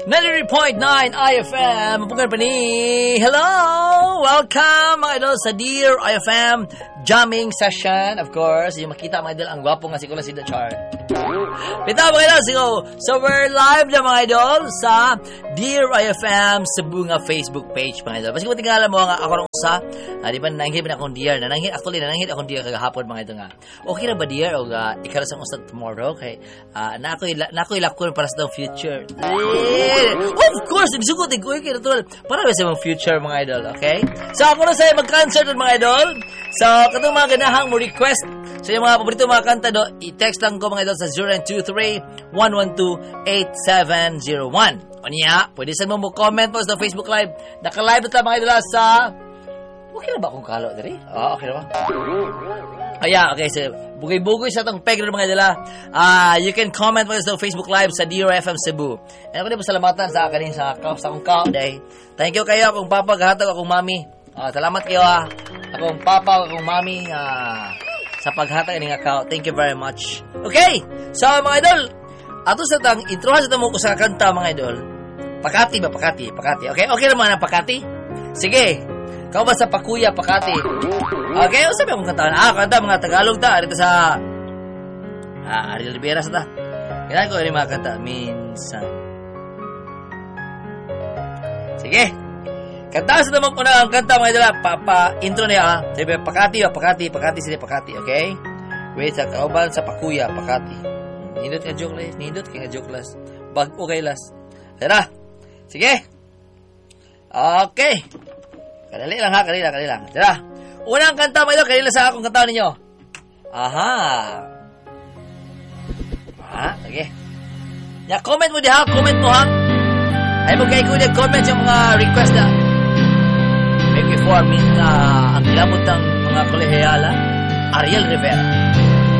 93.9 IFM. Mapungan pa ni. Hello! Welcome mga idol sa Dear IFM Jamming Session. Of course, yung makita mga idol, ang gwapo nga si Kula si The Chart. Pita mga idol, so we're live na mga idol sa Dear IFM Cebu nga Facebook page mga idol. Basta kung tingala mo nga ako rin sa, di ba nananghit akong Dear, nananghit akong Dear kagahapon mga idol nga. Okay na ba Dear? O ikalas ang ustad tomorrow? Okay. Na ako'y lakon para sa future. Of course, nagsugot ko yung natural. Para ba sa mga future mga idol, okay? So ako na sa'yo mag-concert mga idol. So katong mga ganahang mo request sa yung mga paborito mga kanta do, i-text lang ko mga idol sa 0923-112-8701. O niya, pwede sa mo comment po sa Facebook Live. Naka-live ito mga idol sa... Okay na ba akong kalo dari? Okay na ba? Okay, so bugay-bugay sa itong peg mga idol. You can comment po sa Facebook Live sa DRFM Cebu. And ako din po salamatan sa akin sa akong kao day. Thank you kayo akong papa, gahatag akong mami. Salamat kayo akong papa, akong mami sa paghatag ng account. Thank you very much. Okay, so mga idol, ato sa tang introhan sa tamo ko sa kanta mga idol. Pakati ba? Pakati. Okay naman ang Pakati? Sige. Kau ba sa Pakuya, Pakati? Okay, o sabi akong kanta. Kanta mga Tagalog ta. Arito sa Ariel Rivera sa ta. Kailan ko rin mga kanta. Minsan. Sige. Kanta sa tamang una ang kanta mga idol. Intro niya Sabi Pakati. Sila Pakati. Okay? Wait, sa kauban sa Pakuya, Pakati. Nindot ka joke last. Bag okay last. Tara. Sige. Okay. Kadali lang. Tara. Unang kanta mga idol, kanila sa akong kanta ninyo. Aha. Sige. Ya, comment mo comment mo ha. Ay mo kay ko comment yung mga request na. Make before ang kilabot ng mga kolehiyala, Ariel Rivera.